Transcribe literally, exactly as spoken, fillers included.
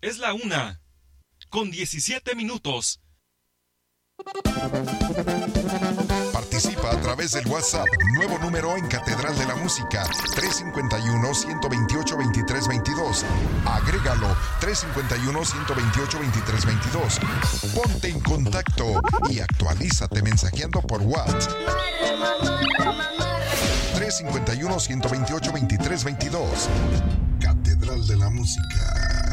Es la una, con diecisiete minutos. Participa a través del WhatsApp, nuevo número en Catedral de la Música, tres cinco uno, uno dos ocho, dos tres dos dos. Agrégalo, tres cinco uno, uno dos ocho, dos tres dos dos. Ponte en contacto y actualízate mensajeando por WhatsApp. tres cinco uno, uno dos ocho, dos tres dos dos. Catedral de la Música.